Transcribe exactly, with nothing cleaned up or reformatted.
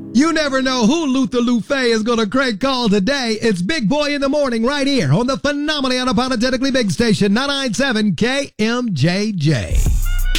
You never know who Luther Lufe is going to crank call today. It's Big Boy in the Morning right here on the phenomenally unapologetically big station, nine ninety-seven K M J J.